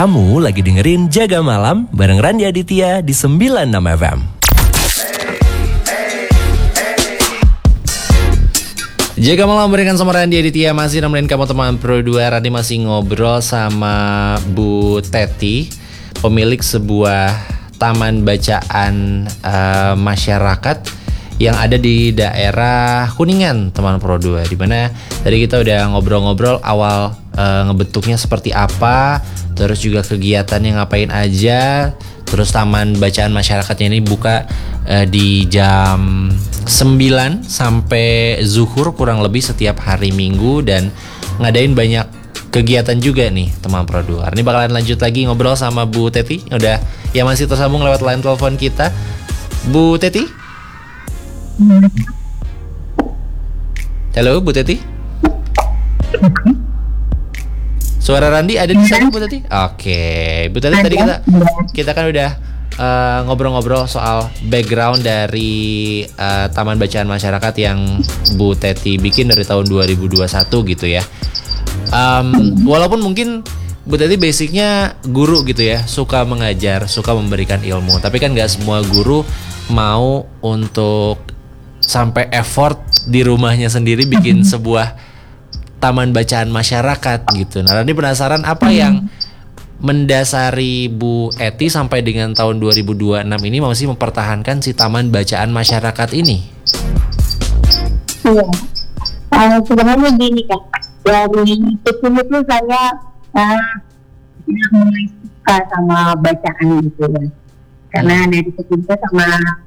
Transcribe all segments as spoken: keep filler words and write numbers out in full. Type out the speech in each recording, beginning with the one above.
Kamu lagi dengerin Jaga Malam bareng Randi Aditya di sembilan puluh enam F M. Jaga Malam berikan sama Randi Aditya, masih nemenin kamu teman Pro dua. Randi masih ngobrol sama Bu Teti, pemilik sebuah taman bacaan uh, masyarakat yang ada di daerah Kuningan, teman Pro dua. Dimana tadi kita udah ngobrol-ngobrol awal uh, ngebentuknya seperti apa, terus juga kegiatannya ngapain aja. Terus taman bacaan masyarakatnya ini buka uh, di jam sembilan sampai zuhur kurang lebih setiap hari Minggu, dan ngadain banyak kegiatan juga nih teman Pro dua. Ini bakalan lanjut lagi ngobrol sama Bu Teti yang udah yang masih tersambung lewat line telepon kita. Bu Teti? Halo Bu Teti. Suara Randi ada di sana Bu Teti? Oke, Bu Teti, tadi kita kita kan udah uh, ngobrol-ngobrol soal background dari uh, taman bacaan masyarakat yang Bu Teti bikin dari tahun dua ribu dua puluh satu gitu ya. Um, walaupun mungkin Bu Teti basicnya guru gitu ya, suka mengajar, suka memberikan ilmu, tapi kan nggak semua guru mau untuk sampai effort di rumahnya sendiri bikin sebuah taman bacaan masyarakat gitu. Nah, Rani penasaran apa yang mendasari Bu Eti sampai dengan tahun dua ribu dua puluh enam ini masih mempertahankan si taman bacaan masyarakat ini? Iya, uh, sebenarnya gini Kak, dari kecil itu saya uh, mulai suka sama bacaan gitu ya. Karena dari kecil itu sama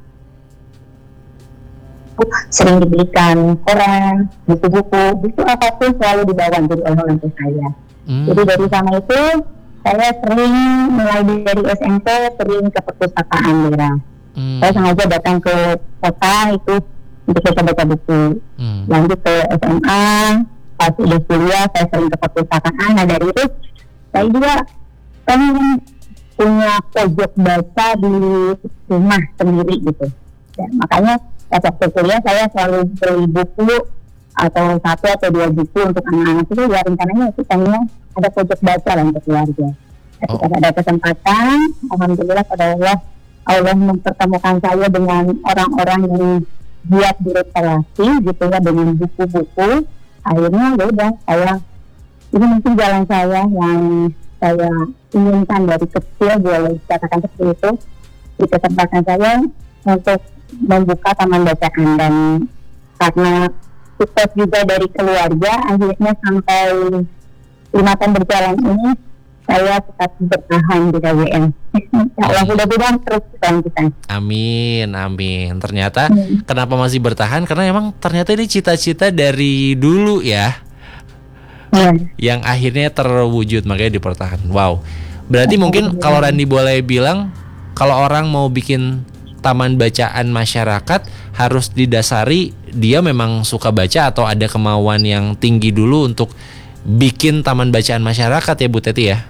sering dibelikan koran, buku-buku, buku apapun selalu dibawa jadi oleh orang tua saya. Hmm. Jadi dari sana itu saya sering mulai dari S M P sering ke perpustakaan daerah. Hmm. Saya sengaja datang ke kota itu untuk kita baca buku. Hmm. Lanjut ke S M A, pas udah kuliah saya sering ke perpustakaan. Nah dari itu saya juga pengen punya pojok baca di rumah sendiri gitu. Dan makanya waktu kuliah saya selalu beli buku atau satu atau dua buku untuk anak-anak itu ya, rencananya itu pengen ada pojok baca lah untuk keluarga. Ketika oh. ada kesempatan, alhamdulillah pada Allah Allah mempertemukan saya dengan orang-orang yang giat birokrasi gitu ya, dengan buku-buku. Akhirnya ya udah, saya ini mungkin jalan saya yang saya inginkan dari kecil, boleh dikatakan seperti itu, di kesempatan saya untuk membuka taman bacaan. Dan karena sukses juga dari keluarga, akhirnya sampai lima tahun berjalan ini saya tetap bertahan di K W M. Ya Allah, mudah-mudahan terus lanjutkan. Amin, amin. Ternyata hmm. kenapa masih bertahan? Karena emang ternyata ini cita-cita dari dulu ya, hmm. yang akhirnya terwujud, makanya dipertahan. Wow. Berarti hmm. mungkin kalau Randi boleh bilang, kalau orang mau bikin taman bacaan masyarakat harus didasari dia memang suka baca atau ada kemauan yang tinggi dulu untuk bikin taman bacaan masyarakat ya Bu Teti ya?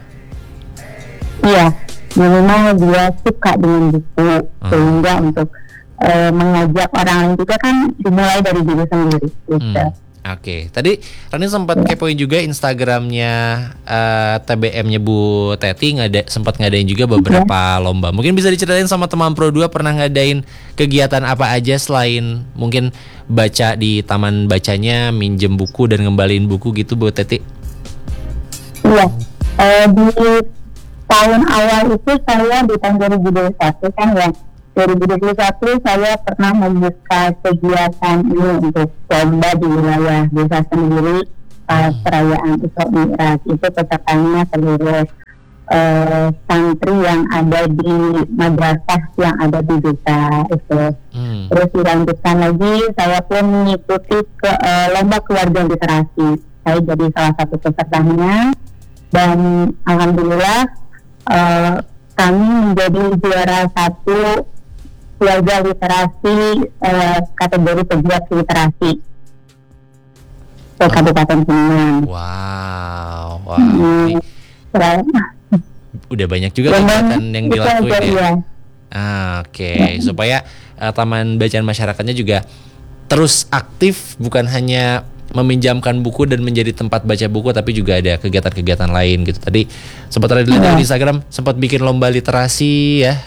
Iya, minimal dia suka dengan buku, hmm. sehingga untuk e, mengajak orang lain juga kan dimulai dari diri sendiri gitu. Hmm. Oke, okay. Tadi Rani sempat ya. kepoin juga Instagramnya uh, T B M-nya Bu Teti, ngada, sempat ngadain juga beberapa ya. lomba. Mungkin bisa diceritain sama teman Pro dua pernah ngadain kegiatan apa aja selain mungkin baca di taman bacanya, minjem buku dan ngembaliin buku gitu Bu Teti? Iya, uh, di tahun awal itu saya di tahun dua ribu dua puluh satu kan ya. dua ribu dua puluh satu saya pernah membuka kegiatan ini untuk lomba di wilayah desa sendiri pas perayaan Isra Mi'raj. Itu pesertanya seluruh uh, santri yang ada di madrasah yang ada di desa itu. Hmm. Terus dilanjutkan lagi, saya pun mengikuti ke uh, lomba keluarga literasi. Saya jadi salah satu pesertanya dan alhamdulillah uh, kami menjadi juara satu keluarga literasi eh, kategori pegiat literasi ke Kabupaten Kuningan. Wow, wow. Hmm, udah banyak juga kegiatan yang dilakuin ya. Ah, Oke, okay. ya. Supaya uh, taman bacaan masyarakatnya juga terus aktif, bukan hanya meminjamkan buku dan menjadi tempat baca buku, tapi juga ada kegiatan-kegiatan lain gitu. Tadi sempat ada di Iya. Instagram, sempat bikin lomba literasi ya.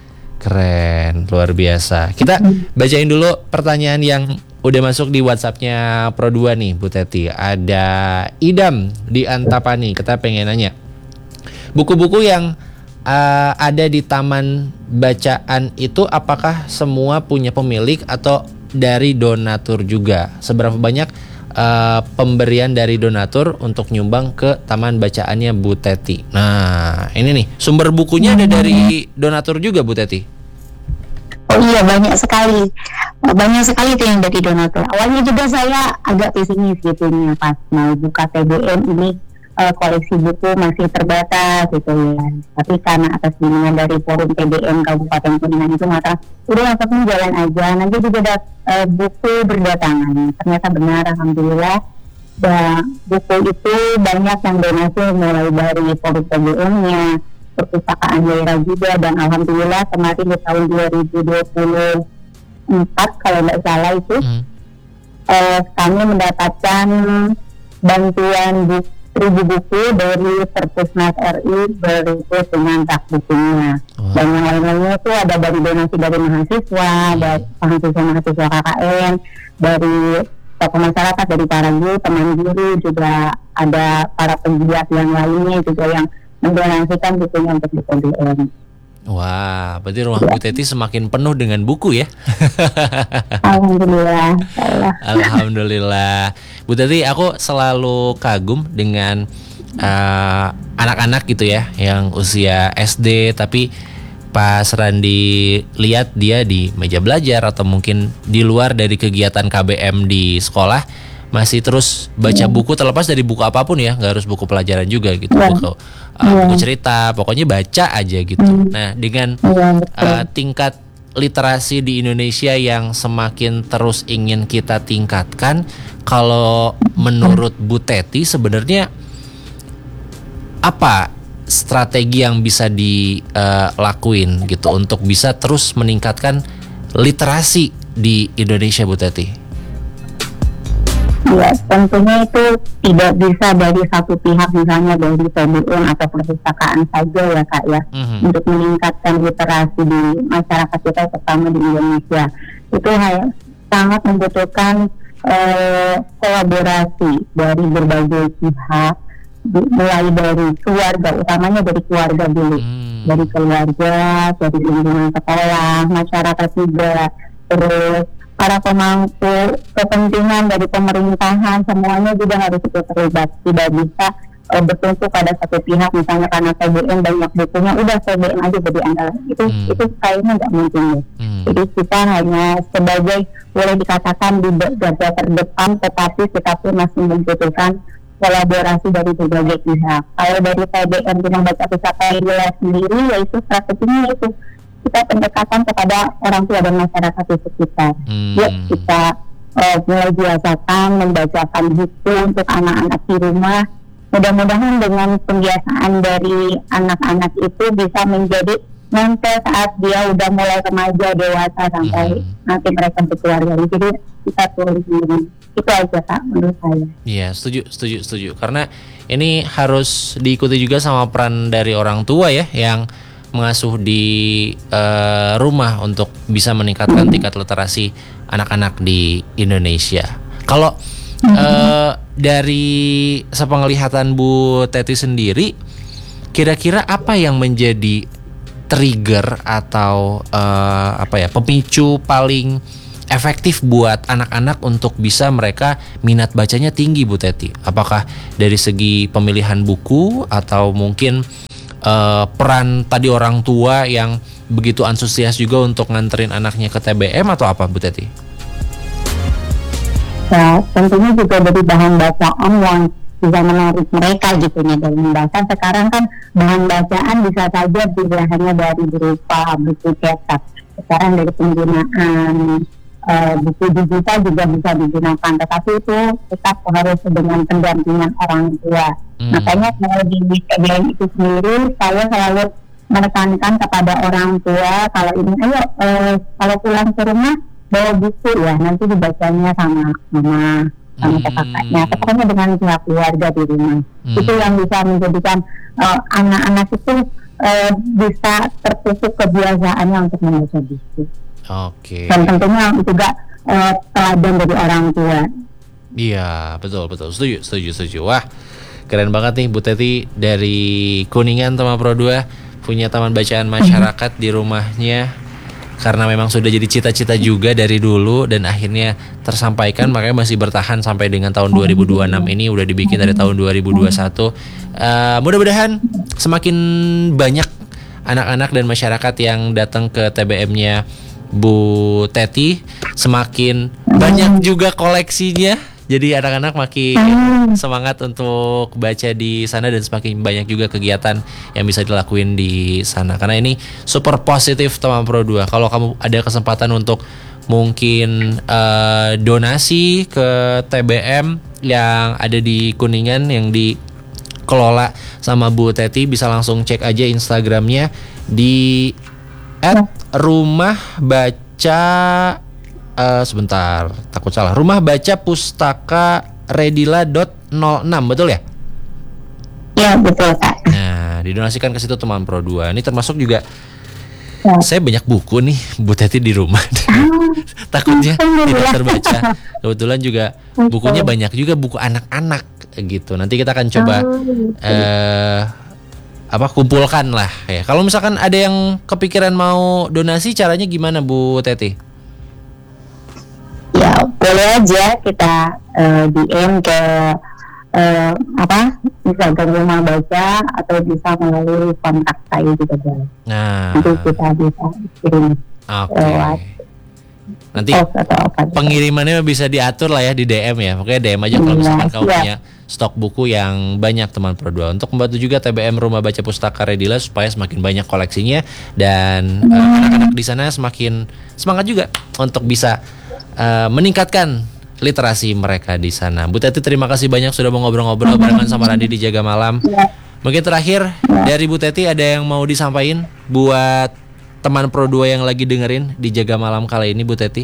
Keren, luar biasa. Kita bacain dulu pertanyaan yang udah masuk di WhatsApp-nya Pro dua nih, Bu Teti. Ada Idam di Antapani, kita pengen nanya. Buku-buku yang uh, ada di taman bacaan itu apakah semua punya pemilik atau dari donatur juga? Seberapa banyak uh, pemberian dari donatur untuk nyumbang ke taman bacaannya Bu Teti? Nah, ini nih, sumber bukunya ada dari donatur juga Bu Teti? Oh iya, banyak sekali. Banyak sekali itu yang dari donatur. Awalnya juga saya agak pesimis gitu nih pas mau buka T B M ini, uh, koleksi buku masih terbatas gitu ya. Tapi karena atas bimbingan dari forum T B M Kabupaten Kuningan itu, maka udah langsung jalan aja. Nanti juga ada uh, buku berdatangan. Ternyata benar, alhamdulillah. Dan buku itu banyak yang donasi mulai dari forum T B M-nya, perpustakaan daerah juga, dan alhamdulillah kemarin di tahun dua ribu dua puluh empat kalau tidak salah itu hmm. eh, kami mendapatkan bantuan buku, seribu buku dari Perpusnas R I berikut dengan rak bukunya. Wow. Dan yang lain-lainnya itu ada dari donasi dari mahasiswa, hmm. dari mahasiswa-mahasiswa K K N, dari tokoh masyarakat, dari para guru, teman guru, juga ada para penggiat yang lainnya juga yang mendonasikan bukunya untuk di T B M. Wah, berarti rumah Bu Teti semakin penuh dengan buku ya? Alhamdulillah. Alhamdulillah. Bu Teti, aku selalu kagum dengan uh, anak-anak gitu ya, yang usia S D tapi pas Randi lihat dia di meja belajar atau mungkin di luar dari kegiatan K B M di sekolah masih terus baca buku, terlepas dari buku apapun ya, nggak harus buku pelajaran juga gitu, buku, uh, buku cerita, pokoknya baca aja gitu. Nah, dengan uh, tingkat literasi di Indonesia yang semakin terus ingin kita tingkatkan, kalau menurut Bu Teti sebenarnya apa strategi yang bisa dilakuin uh, gitu untuk bisa terus meningkatkan literasi di Indonesia, Bu Teti? Ya, tentunya itu tidak bisa dari satu pihak, misalnya dari T B M atau perpustakaan saja ya Kak ya, mm-hmm. untuk meningkatkan literasi di masyarakat kita, terutama di Indonesia. Itu hanya sangat membutuhkan eh, kolaborasi dari berbagai pihak, mulai dari keluarga, utamanya dari keluarga dulu, mm. dari keluarga, dari lingkungan sekolah, masyarakat juga, terus para pemangku kepentingan dari pemerintahan, semuanya juga harus ikut terlibat. Tidak bisa uh, bertumpu pada satu pihak, misalnya karena T B M banyak bukunya, udah T B M aja jadi andalan. Itu hmm. itu kayaknya nggak mungkin ya. Hmm. Jadi kita hanya sebagai, boleh dikatakan di garda terdepan, tetapi kita pun masih membutuhkan kolaborasi dari berbagai pihak. Kalau dari T B M dengan baca pustaka reguler sendiri, yaitu strateginya itu kita pendekatan kepada orang tua dan masyarakat di sekitar. Hmm. Yuk kita uh, mulai biasakan membacakan buku untuk anak-anak di rumah. Mudah-mudahan dengan pembiasaan dari anak-anak itu bisa menjadi nanti saat dia udah mulai remaja, dewasa, sampai hmm. nanti mereka berkeluarga. Jadi kita tulis ini. Itu aja Kak menurut saya. Iya, setuju, setuju, setuju. Karena ini harus diikuti juga sama peran dari orang tua ya, yang mengasuh di uh, rumah untuk bisa meningkatkan tingkat literasi anak-anak di Indonesia. Kalau uh, dari sepenglihatan Bu Teti sendiri, kira-kira apa yang menjadi trigger atau uh, apa ya, pemicu paling efektif buat anak-anak untuk bisa mereka minat bacanya tinggi, Bu Teti? Apakah dari segi pemilihan buku atau mungkin Uh, peran tadi orang tua yang begitu antusias juga untuk nganterin anaknya ke T B M, atau apa Bu Teti? Ya, tentunya juga dari bahan bacaan yang bisa menarik mereka gitu ya dalam membaca. Sekarang kan bahan bacaan bisa saja tidak hanya dari berupa buku cetak. Sekarang dari penggunaan Uh, buku digital juga bisa digunakan, tetapi itu tetap harus dengan pendampingan orang tua. Hmm. Makanya kalau di T B M itu sendiri, saya selalu menekankan kepada orang tua, kalau ini ayo uh, kalau pulang ke rumah bawa buku ya, nanti dibacanya sama mama sama kakaknya, pokoknya dengan pihak keluarga di rumah. Hmm. Itu yang bisa menjadikan uh, anak-anak itu uh, bisa tertusuk kebiasaannya untuk membaca buku. Oke. Dan tentunya juga uh, teladan dari orang tua. Iya, betul betul. Setuju, setuju, setuju. Wah, keren banget nih Bu Teti dari Kuningan Tema Pro dua punya taman bacaan masyarakat di rumahnya. Karena memang sudah jadi cita-cita juga dari dulu dan akhirnya tersampaikan, makanya masih bertahan sampai dengan tahun dua ribu dua puluh enam ini, udah dibikin dari tahun dua ribu dua puluh satu. Uh, mudah-mudahan semakin banyak anak-anak dan masyarakat yang datang ke T B M-nya Bu Teti, semakin banyak juga koleksinya. Jadi anak-anak makin semangat untuk baca di sana dan semakin banyak juga kegiatan yang bisa dilakuin di sana. Karena ini super positif Taman Pro dua. Kalau kamu ada kesempatan untuk mungkin uh, donasi ke T B M yang ada di Kuningan yang dikelola sama Bu Teti, bisa langsung cek aja Instagramnya di et rumah baca. Uh, sebentar, takut salah. Rumah Baca Pustaka Redila dot nol enam, betul ya? Ya, betul, Kak. Nah, didonasikan ke situ Teman Pro dua. Ini termasuk juga ya. Saya banyak buku nih Bu Teti di rumah. Takutnya tidak terbaca. Kebetulan juga bukunya banyak juga, buku anak-anak gitu. Nanti kita akan coba uh, apa kumpulkan lah ya. Kalau misalkan ada yang kepikiran mau donasi, caranya gimana Bu Teti? Ya, boleh aja kita uh, D M ke uh, apa Instagram Rumah Baca atau bisa melalui kontak saya juga boleh. Nah, nanti kita bisa kirim okay. lewat nanti pengirimannya bisa diatur lah ya di D M ya. Pokoknya D M aja kalau misalkan kamu punya stok buku yang banyak Teman Pro dua, untuk membantu juga T B M Rumah Baca Pustaka Redila supaya semakin banyak koleksinya dan hmm. uh, anak-anak di sana semakin semangat juga untuk bisa Uh, meningkatkan literasi mereka di sana. Bu Teti, terima kasih banyak sudah mau ngobrol-ngobrol barengan sama Randi di Jaga Malam. Mungkin terakhir dari Bu Teti ada yang mau disampaikan buat Teman Pro dua yang lagi dengerin di Jaga Malam kali ini, Bu Teti?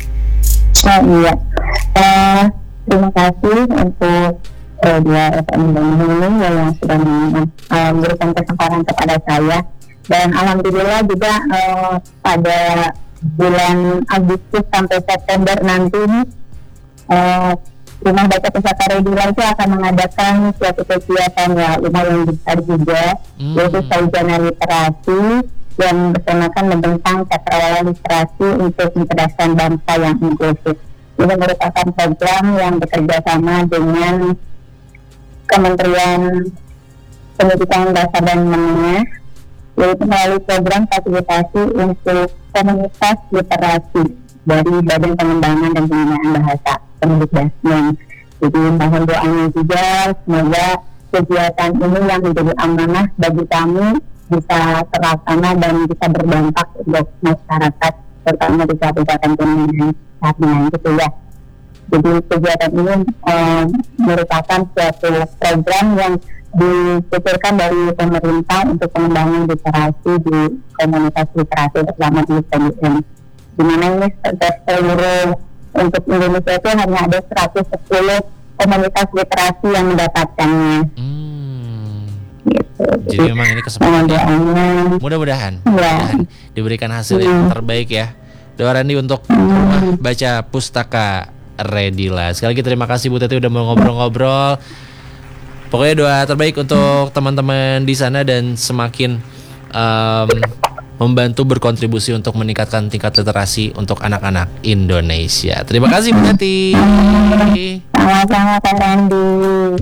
Oh iya, uh, terima kasih untuk uh, dua F M ini yang sudah uh, memberikan kesempatan kepada saya, dan alhamdulillah juga uh, pada bulan Agustus sampai September nanti uh, Rumah Baca Pustaka Redila itu akan mengadakan suatu kegiatan ya lumayan besar juga, hmm. yaitu sarjana literasi yang bertemakan tentang cakrawala literasi untuk mencerdaskan bangsa yang inklusif. Ini merupakan program yang bekerja sama dengan Kementerian Pendidikan Dasar dan Menengah, yaitu melalui program fasilitasi untuk komunitas literasi dari Badan Pengembangan dan Pembinaan Bahasa Kemendikbudristek. Jadi mohon doanya juga semoga kegiatan ini yang menjadi amanah bagi kami bisa terlaksana dan bisa berdampak untuk masyarakat, terutama di Kabupaten Kuningan saat ini gitu ya. Jadi kegiatan ini eh, merupakan suatu program yang dipikirkan dari pemerintah untuk pengembangan literasi di komunitas literasi terutama di T B M. Di mana ini seluruh untuk Indonesia itu hanya ada seratus sepuluh komunitas literasi yang mendapatkannya. Hmm. Gitu. Jadi, Jadi memang ini kesempatan. Mudah-mudahan, ya. mudah-mudahan diberikan hasil hmm. yang terbaik ya. Doa Randi untuk hmm. Baca Pustaka Redila. Sekali lagi terima kasih Bu Teti udah mau ngobrol-ngobrol. Pokoknya doa terbaik untuk teman-teman di sana dan semakin um, membantu berkontribusi untuk meningkatkan tingkat literasi untuk anak-anak Indonesia. Terima kasih Bu Teti. Sama-sama Kak Randi.